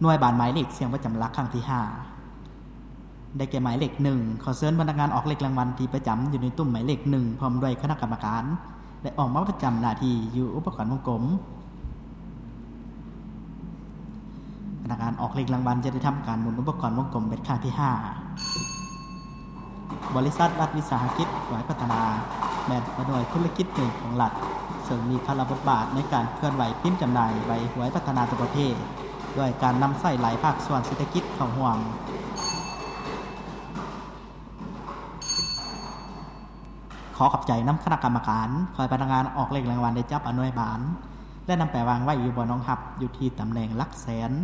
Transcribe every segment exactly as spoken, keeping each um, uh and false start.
หน่วยบานหมายเลขเสียงประจำหลักครั้งที่ห้าได้แก่หมายเลขหนึ่งขอเชิญพนักงานออกเลขรางวัลที่ประจำอยู่ในตุ่มหมายเลขหนึ่งพร้อมด้วยคณะกรรมการได้ออกมาประจำหน้าที่อยู่อุปกรณ์วงกลมพนักงานออกเลขรางวัลจะได้ทำการหมุนอุปกรณ์วงกลมเป็นครั้งที่ห้าบริษัทรัฐวิสาหกิจหวายพัฒนาแม่นหน่วยธุรกิจหนึ่งของรัฐซึ่งมีพลังบทบาทในการเคลื่อนไหวพิมพ์จำหน่ายใบหวยพัฒนาตัวประเภทด้วยการนำใส่หลายภาคส่วนเศรษฐกิจเข้าร่วมขอขอบใจน้ำคณะกรรมการคอยพนักงานออกเลขรางวัลได้จับอหน่วยบานและนำไปวางไว้อยู่บนน้องหับอยู่ที่ตำแหน่งหลักแสน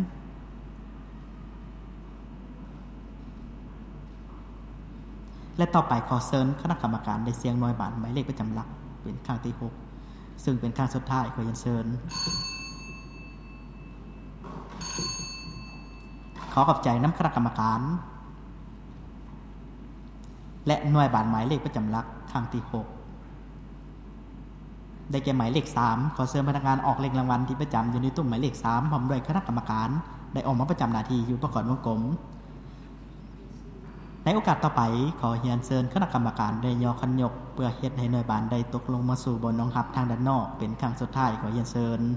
และต่อไปขอเชิญคณะกรรมการได้เสียงหน่วยบานหมายเลขประจำหลักเป็นครั้งที่หกซึ่งเป็นครั้งสุดท้ายขอเรียนเชิญขอขอบใจน้ำคณะกรรมการและหน่วยบานหมายเลขประจำหลักครั้งที่หกได้แก่หมายเลขสามขอเชิญพนักงานออกเลขรางวัลที่ประจำอยู่ในตุ่มหมายเลขสามพร้อมด้วยคณะกรรมการได้ออกมาประจำหน้าที่อยู่ประกอบวงกลมในโอกาสต่อไปขอเรียนเชิญคณะกรรมการได้ยอคันยกเพื่อเฮ็ดให้หน่วยบานได้ตกลงมาสู่บนน้องหับทางด้านนอกเป็นครั้งสุดท้ายขอเรียนเชิญ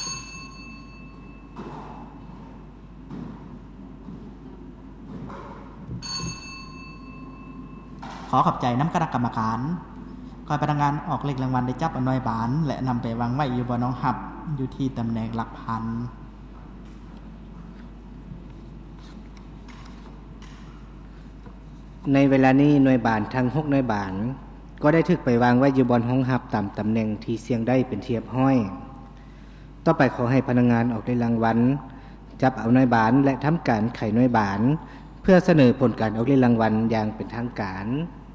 ขอขอบใจน้ำคณะกรรมการคอยพนักงานออกเลขรางวัลได้จับอหน่วยบานและนำไปวางไว้อยู่บนน้องหับอยู่ที่ตำแหน่งหลักพันในเวลานี้หน่วยบานทั้งหกหน่วยบานก็ได้ถูกไปวางไว้อยู่บนห้องหับตามตำแหน่งที่เสียงได้เป็นเทียบห้อยต่อไปขอให้พนักงานออกได้รางวัลจับเอาหน่วยบานและทำการไขหน่วยบานเพื่อเสนอผลการออกได้รางวัลอย่างเป็นทางการ